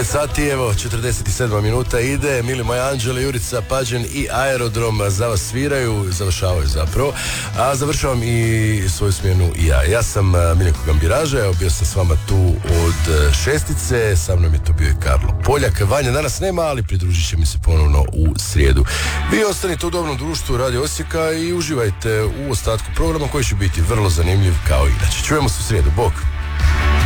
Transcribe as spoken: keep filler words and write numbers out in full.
devet sati, evo, četrdeset sedma minuta ide. Mili moji anđeli, Jurica, Pađen i Aerodrom za vas sviraju, završavaju zapravo. A završavam i svoju smjenu i ja. Ja sam Miljenko Gambiraža, evo bio sam s vama tu od šestice, sa mnom je to bio i Karlo Poljak. Vanja danas nema, ali pridružit će mi se ponovno u srijedu. Vi ostanite u dobrom društvu Radio Osijeka i uživajte u ostatku programa koji će biti vrlo zanimljiv kao inače. Čujemo se u srijedu, bok!